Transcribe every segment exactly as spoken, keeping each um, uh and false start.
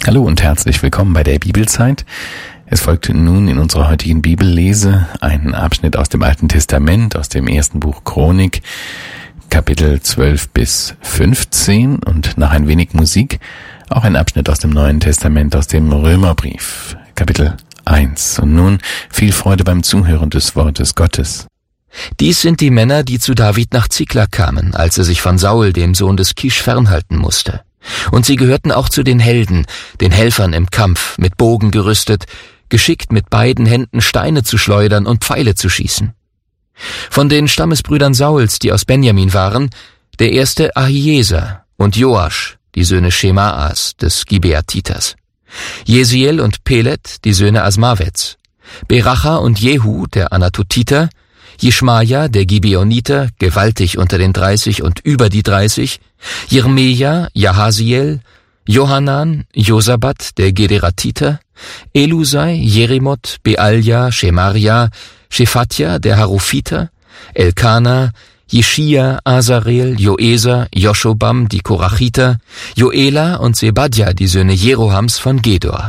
Hallo und herzlich willkommen bei der Bibelzeit. Es folgt nun in unserer heutigen Bibellese ein Abschnitt aus dem Alten Testament, aus dem ersten Buch Chronik, Kapitel zwölf bis fünfzehn und nach ein wenig Musik auch ein Abschnitt aus dem Neuen Testament, aus dem Römerbrief, Kapitel eins. Und nun viel Freude beim Zuhören des Wortes Gottes. Dies sind die Männer, die zu David nach Ziklag kamen, als er sich von Saul, dem Sohn des Kisch, fernhalten musste. Und sie gehörten auch zu den Helden, den Helfern im Kampf, mit Bogen gerüstet, geschickt mit beiden Händen Steine zu schleudern und Pfeile zu schießen. Von den Stammesbrüdern Sauls, die aus Benjamin waren, der erste Ahieser und Joasch, die Söhne Schemaas, des Gibeatiters, Jesiel und Pelet, die Söhne Asmavets, Beracha und Jehu, der Anatotiter, Jeschmaja, der Gibeoniter, gewaltig unter den dreißig und über die dreißig, Jeremia, Jahasiel, Johanan, Josabat, der Gederatiter, Elusai, Jerimoth, Bealja, Schemaria, Shephatja, der Harufiter, Elkana, Jeschia, Asarel, Joeser, Joschobam, die Korachiter, Joela und Sebadja, die Söhne Jerohams von Gedor.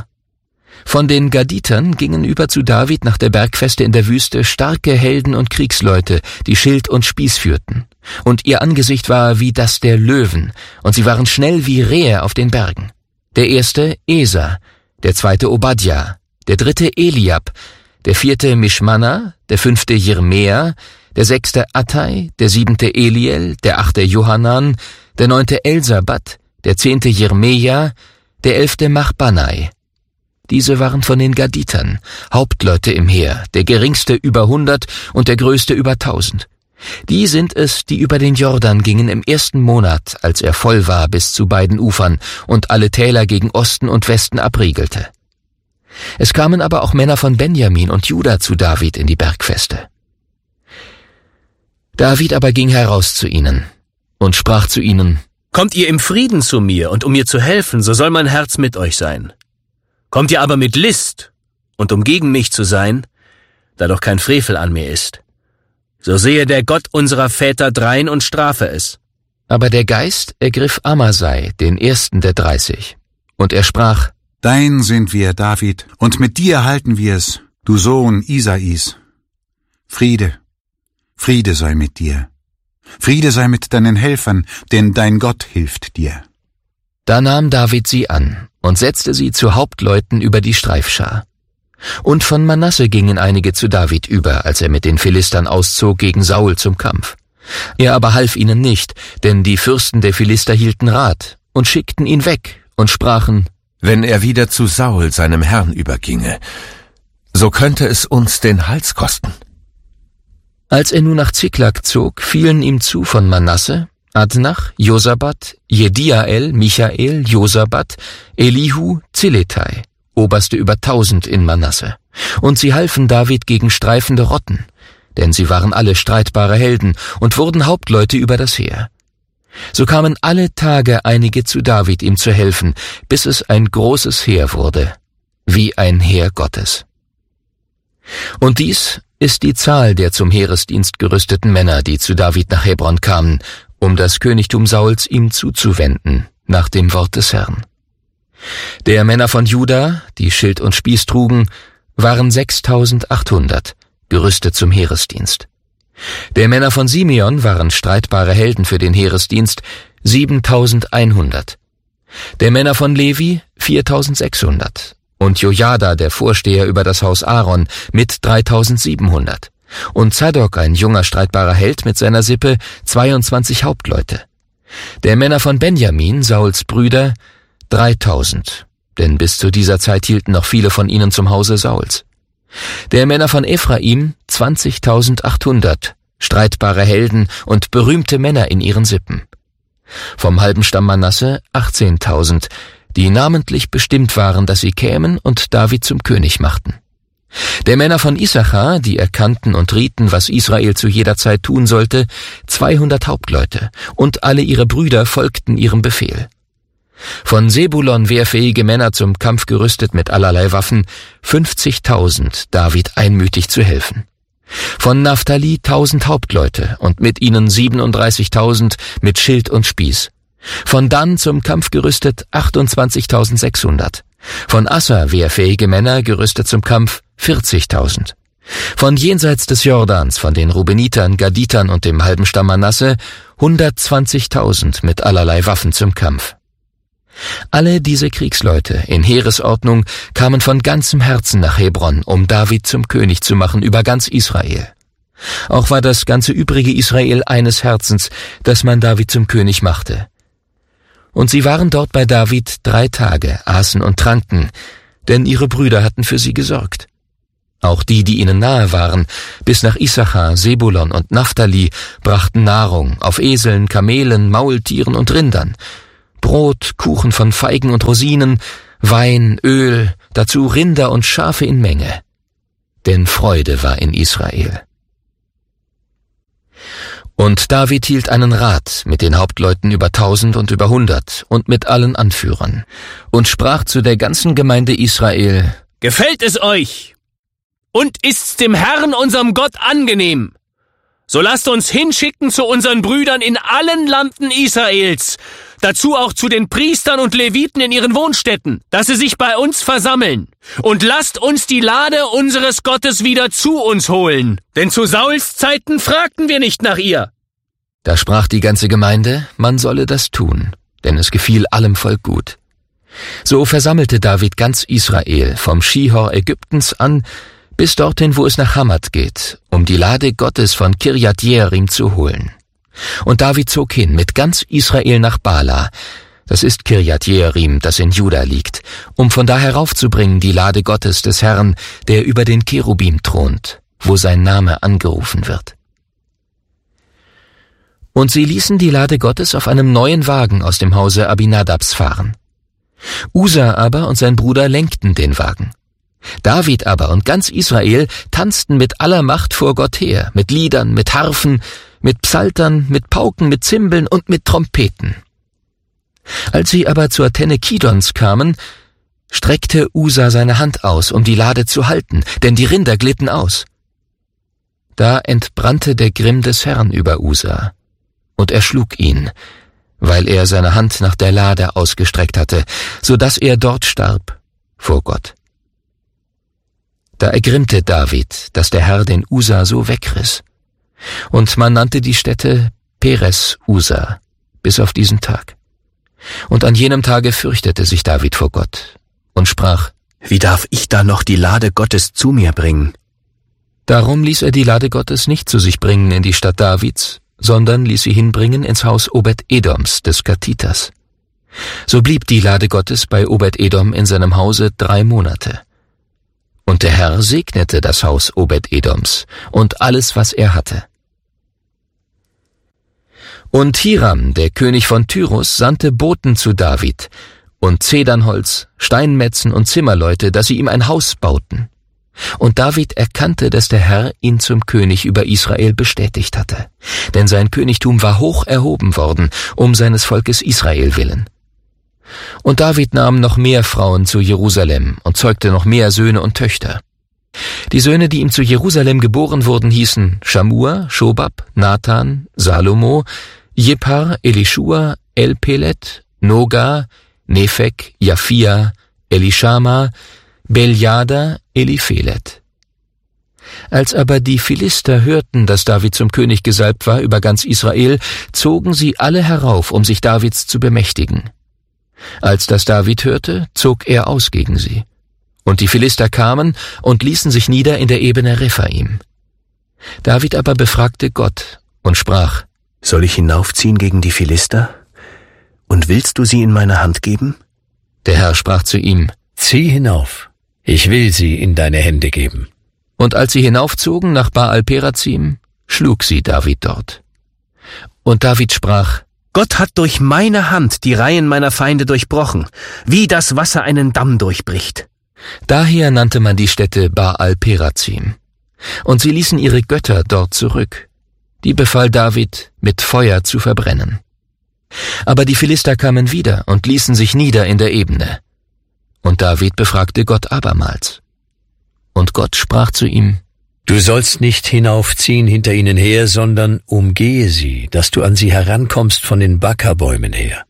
Von den Gaditern gingen über zu David nach der Bergfeste in der Wüste starke Helden und Kriegsleute, die Schild und Spieß führten. Und ihr Angesicht war wie das der Löwen, und sie waren schnell wie Rehe auf den Bergen. Der erste Esa, der zweite Obadja, der dritte Eliab, der vierte Mischmanna, der fünfte Jeremia, der sechste Attai, der siebente Eliel, der achte Johanan, der neunte Elsabat, der zehnte Jeremia, der elfte Machbanai. Diese waren von den Gaditern, Hauptleute im Heer, der geringste über hundert und der größte über tausend. Die sind es, die über den Jordan gingen im ersten Monat, als er voll war bis zu beiden Ufern und alle Täler gegen Osten und Westen abriegelte. Es kamen aber auch Männer von Benjamin und Juda zu David in die Bergfeste. David aber ging heraus zu ihnen und sprach zu ihnen: Kommt ihr im Frieden zu mir und um mir zu helfen, so soll mein Herz mit euch sein. Kommt ihr aber mit List und um gegen mich zu sein, da doch kein Frevel an mir ist, so sehe der Gott unserer Väter drein und strafe es. Aber der Geist ergriff Amasai, den ersten der dreißig, und er sprach: Dein sind wir, David, und mit dir halten wir es, du Sohn Isais. Friede, Friede sei mit dir. Friede sei mit deinen Helfern, denn dein Gott hilft dir. Da nahm David sie an und setzte sie zu Hauptleuten über die Streifschar. Und von Manasse gingen einige zu David über, als er mit den Philistern auszog gegen Saul zum Kampf. Er aber half ihnen nicht, denn die Fürsten der Philister hielten Rat und schickten ihn weg und sprachen: Wenn er wieder zu Saul, seinem Herrn, überginge, so könnte es uns den Hals kosten. Als er nun nach Ziklag zog, fielen ihm zu von Manasse Adnach, Josabat, Jediael, Michael, Josabat, Elihu, Ziletai, Oberste über tausend in Manasse. Und sie halfen David gegen streifende Rotten, denn sie waren alle streitbare Helden und wurden Hauptleute über das Heer. So kamen alle Tage einige zu David, ihm zu helfen, bis es ein großes Heer wurde, wie ein Heer Gottes. Und dies ist die Zahl der zum Heeresdienst gerüsteten Männer, die zu David nach Hebron kamen, um das Königtum Sauls ihm zuzuwenden, nach dem Wort des Herrn. Der Männer von Juda, die Schild und Spieß trugen, waren sechstausendachthundert, gerüstet zum Heeresdienst. Der Männer von Simeon waren streitbare Helden für den Heeresdienst, siebentausendeinhundert. Der Männer von Levi, viertausendsechshundert. Und Jojada, der Vorsteher über das Haus Aaron, mit dreitausendsiebenhundert. Und Zadok, ein junger streitbarer Held mit seiner Sippe, zweiundzwanzig Hauptleute. Der Männer von Benjamin, Sauls Brüder, dreitausend, denn bis zu dieser Zeit hielten noch viele von ihnen zum Hause Sauls. Der Männer von Ephraim, zwanzigtausendachthundert, streitbare Helden und berühmte Männer in ihren Sippen. Vom halben Stamm Manasse achtzehntausend, die namentlich bestimmt waren, dass sie kämen und David zum König machten. Der Männer von Issachar, die erkannten und rieten, was Israel zu jeder Zeit tun sollte, zweihundert Hauptleute, und alle ihre Brüder folgten ihrem Befehl. Von Sebulon wehrfähige Männer zum Kampf gerüstet mit allerlei Waffen, fünfzigtausend, David einmütig zu helfen. Von Naphtali tausend Hauptleute und mit ihnen siebenunddreißigtausend mit Schild und Spieß. Von Dan zum Kampf gerüstet achtundzwanzigtausendsechshundert. Von Assa wehrfähige Männer, gerüstet zum Kampf, vierzigtausend. Von jenseits des Jordans, von den Rubenitern, Gaditern und dem halben Stamm Manasse, hundertzwanzigtausend mit allerlei Waffen zum Kampf. Alle diese Kriegsleute in Heeresordnung kamen von ganzem Herzen nach Hebron, um David zum König zu machen über ganz Israel. Auch war das ganze übrige Israel eines Herzens, dass man David zum König machte. Und sie waren dort bei David drei Tage, aßen und tranken, denn ihre Brüder hatten für sie gesorgt. Auch die, die ihnen nahe waren, bis nach Issachar, Sebulon und Naphtali, brachten Nahrung auf Eseln, Kamelen, Maultieren und Rindern, Brot, Kuchen von Feigen und Rosinen, Wein, Öl, dazu Rinder und Schafe in Menge. Denn Freude war in Israel. Und David hielt einen Rat mit den Hauptleuten über tausend und über hundert und mit allen Anführern und sprach zu der ganzen Gemeinde Israel: Gefällt es euch und ist's dem Herrn, unserem Gott, angenehm, so lasst uns hinschicken zu unseren Brüdern in allen Landen Israels, dazu auch zu den Priestern und Leviten in ihren Wohnstätten, dass sie sich bei uns versammeln. Und lasst uns die Lade unseres Gottes wieder zu uns holen, denn zu Sauls Zeiten fragten wir nicht nach ihr. Da sprach die ganze Gemeinde, man solle das tun, denn es gefiel allem Volk gut. So versammelte David ganz Israel, vom Schihor Ägyptens an, bis dorthin, wo es nach Hamat geht, um die Lade Gottes von Kirjat Jearim zu holen. Und David zog hin mit ganz Israel nach Bala, das ist Kirjat Jearim, das in Juda liegt, um von da heraufzubringen die Lade Gottes des Herrn, der über den Cherubim thront, wo sein Name angerufen wird. Und sie ließen die Lade Gottes auf einem neuen Wagen aus dem Hause Abinadabs fahren. Usa aber und sein Bruder lenkten den Wagen. David aber und ganz Israel tanzten mit aller Macht vor Gott her, mit Liedern, mit Harfen, mit Psaltern, mit Pauken, mit Zimbeln und mit Trompeten. Als sie aber zur Tenne Kidons kamen, streckte Usa seine Hand aus, um die Lade zu halten, denn die Rinder glitten aus. Da entbrannte der Grimm des Herrn über Usa, und er schlug ihn, weil er seine Hand nach der Lade ausgestreckt hatte, so dass er dort starb vor Gott. Da ergrimmte David, dass der Herr den Usa so wegriss, und man nannte die Stätte Peres Usa bis auf diesen Tag. Und an jenem Tage fürchtete sich David vor Gott und sprach: Wie darf ich da noch die Lade Gottes zu mir bringen? Darum ließ er die Lade Gottes nicht zu sich bringen in die Stadt Davids, sondern ließ sie hinbringen ins Haus Obed-Edoms des Gatiters. So blieb die Lade Gottes bei Obed-Edom in seinem Hause drei Monate. Und der Herr segnete das Haus Obed-Edoms und alles, was er hatte. Und Hiram, der König von Tyrus, sandte Boten zu David und Zedernholz, Steinmetzen und Zimmerleute, dass sie ihm ein Haus bauten. Und David erkannte, dass der Herr ihn zum König über Israel bestätigt hatte, denn sein Königtum war hoch erhoben worden, um seines Volkes Israel willen. Und David nahm noch mehr Frauen zu Jerusalem und zeugte noch mehr Söhne und Töchter. Die Söhne, die ihm zu Jerusalem geboren wurden, hießen Schamua, Schobab, Nathan, Salomo, Jephar, Elischua, Elpelet, Noga, Nephek, Japhia, Elishama, Beljada, Eliphelet. Als aber die Philister hörten, dass David zum König gesalbt war über ganz Israel, zogen sie alle herauf, um sich Davids zu bemächtigen. Als das David hörte, zog er aus gegen sie. Und die Philister kamen und ließen sich nieder in der Ebene Rephaim. David aber befragte Gott und sprach: Soll ich hinaufziehen gegen die Philister? Und willst du sie in meine Hand geben? Der Herr sprach zu ihm: Zieh hinauf, ich will sie in deine Hände geben. Und als sie hinaufzogen nach Baal-Perazim, schlug sie David dort. Und David sprach: Gott hat durch meine Hand die Reihen meiner Feinde durchbrochen, wie das Wasser einen Damm durchbricht. Daher nannte man die Stätte Baal-Perazim. Und sie ließen ihre Götter dort zurück. Die befahl David, mit Feuer zu verbrennen. Aber die Philister kamen wieder und ließen sich nieder in der Ebene. Und David befragte Gott abermals. Und Gott sprach zu ihm: Du sollst nicht hinaufziehen hinter ihnen her, sondern umgehe sie, dass du an sie herankommst von den Backerbäumen her.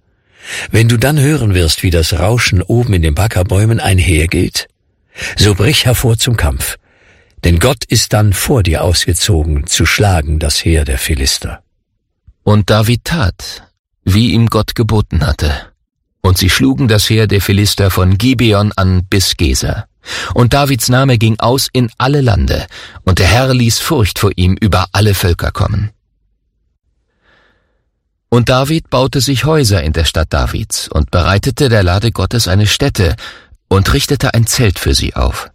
Wenn du dann hören wirst, wie das Rauschen oben in den Backerbäumen einhergeht, so brich hervor zum Kampf, denn Gott ist dann vor dir ausgezogen, zu schlagen das Heer der Philister. Und David tat, wie ihm Gott geboten hatte. Und sie schlugen das Heer der Philister von Gibeon an bis Geser. Und Davids Name ging aus in alle Lande, und der Herr ließ Furcht vor ihm über alle Völker kommen. Und David baute sich Häuser in der Stadt Davids und bereitete der Lade Gottes eine Stätte und richtete ein Zelt für sie auf.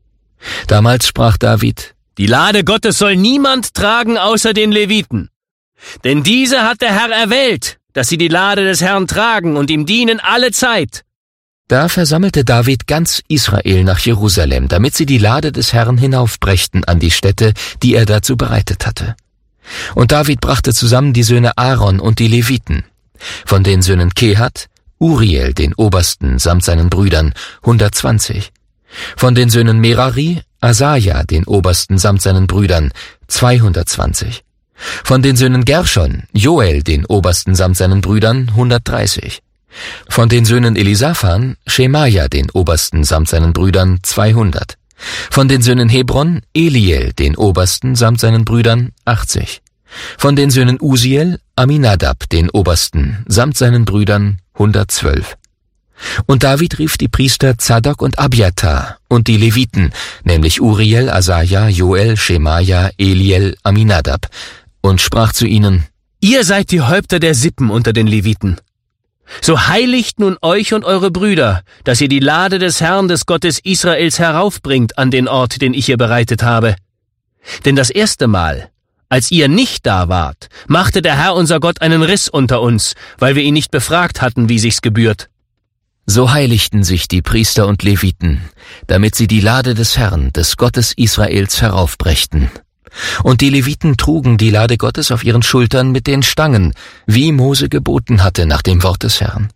Damals sprach David: Die Lade Gottes soll niemand tragen außer den Leviten. Denn diese hat der Herr erwählt, dass sie die Lade des Herrn tragen und ihm dienen alle Zeit. Da versammelte David ganz Israel nach Jerusalem, damit sie die Lade des Herrn hinaufbrächten an die Stätte, die er dazu bereitet hatte. Und David brachte zusammen die Söhne Aaron und die Leviten. Von den Söhnen Kehat, Uriel, den Obersten, samt seinen Brüdern, hundertzwanzig. Von den Söhnen Merari, Asaja, den Obersten, samt seinen Brüdern, zweihundertzwanzig. Von den Söhnen Gershon, Joel, den Obersten, samt seinen Brüdern, hundertdreißig. Von den Söhnen Elisaphan, Schemaja, den Obersten, samt seinen Brüdern, zweihundert. Von den Söhnen Hebron, Eliel, den Obersten, samt seinen Brüdern, achtzig. Von den Söhnen Usiel, Aminadab, den Obersten, samt seinen Brüdern, hundertzwölf. Und David rief die Priester Zadok und Abiathar und die Leviten, nämlich Uriel, Asaja, Joel, Schemaja, Eliel, Aminadab, und sprach zu ihnen: Ihr seid die Häupter der Sippen unter den Leviten. So heiligt nun euch und eure Brüder, dass ihr die Lade des Herrn, des Gottes Israels, heraufbringt an den Ort, den ich ihr bereitet habe. Denn das erste Mal, als ihr nicht da wart, machte der Herr unser Gott einen Riss unter uns, weil wir ihn nicht befragt hatten, wie sich's gebührt. So heiligten sich die Priester und Leviten, damit sie die Lade des Herrn, des Gottes Israels, heraufbrächten. Und die Leviten trugen die Lade Gottes auf ihren Schultern mit den Stangen, wie Mose geboten hatte nach dem Wort des Herrn.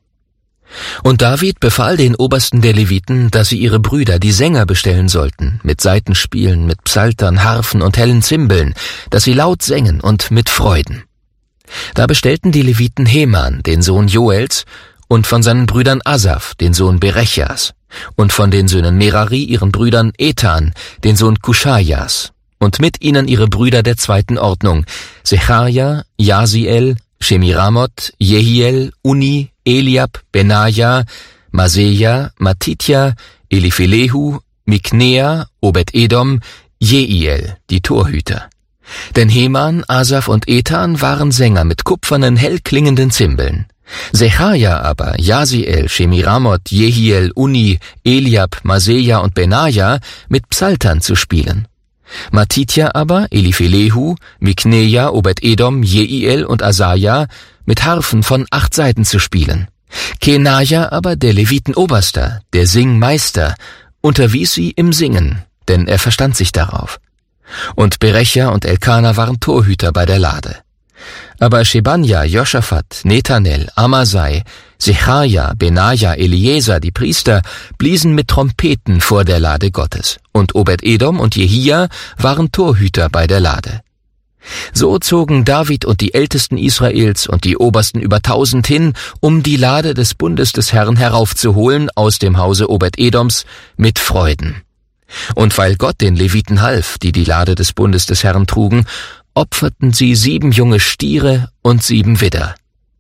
Und David befahl den Obersten der Leviten, dass sie ihre Brüder, die Sänger, bestellen sollten, mit Saitenspielen, mit Psaltern, Harfen und hellen Zimbeln, dass sie laut sängen und mit Freuden. Da bestellten die Leviten Heman, den Sohn Joels, und von seinen Brüdern Asaf, den Sohn Berechjas, und von den Söhnen Merari ihren Brüdern Ethan, den Sohn Kuschajas, und mit ihnen ihre Brüder der zweiten Ordnung, Secharia, Jasiel, Shemiramoth, Jehiel, Uni, Eliab, Benaja, Maseja, Matitja, Eliphelehu, Miknea, Obed-Edom, Jeiel, die Torhüter. Denn Heman, Asaf und Ethan waren Sänger mit kupfernen, hellklingenden Zimbeln. Sechaja aber, Jasiel, Shemiramoth, Jehiel, Uni, Eliab, Maseja und Benaja mit Psaltern zu spielen. Matitja aber, Eliphelehu, Mikneja, Obed-Edom, Jeiel und Asaja mit Harfen von acht Saiten zu spielen. Kenaja aber, der Levitenoberster, der Singmeister, unterwies sie im Singen, denn er verstand sich darauf. Und Berecha und Elkana waren Torhüter bei der Lade. Aber Shebanja, Joschafat, Nethanel, Amasai, Sechaja, Benaja, Eliezer, die Priester, bliesen mit Trompeten vor der Lade Gottes, und Obed-Edom und Jehia waren Torhüter bei der Lade. So zogen David und die Ältesten Israels und die Obersten über tausend hin, um die Lade des Bundes des Herrn heraufzuholen aus dem Hause Obed-Edoms mit Freuden. Und weil Gott den Leviten half, die die Lade des Bundes des Herrn trugen, opferten sie sieben junge Stiere und sieben Widder.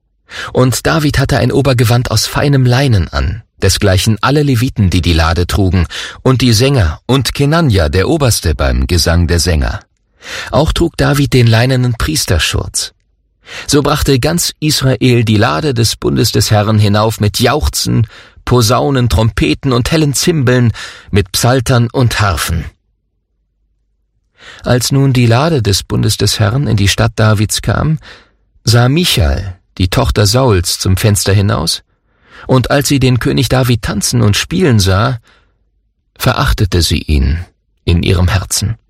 Und David hatte ein Obergewand aus feinem Leinen an, desgleichen alle Leviten, die die Lade trugen, und die Sänger und Kenanja, der Oberste beim Gesang der Sänger. Auch trug David den leinenen Priesterschurz. So brachte ganz Israel die Lade des Bundes des Herrn hinauf mit Jauchzen, Posaunen, Trompeten und hellen Zimbeln, mit Psaltern und Harfen. Als nun die Lade des Bundes des Herrn in die Stadt Davids kam, sah Michal, die Tochter Sauls, zum Fenster hinaus, und als sie den König David tanzen und spielen sah, verachtete sie ihn in ihrem Herzen.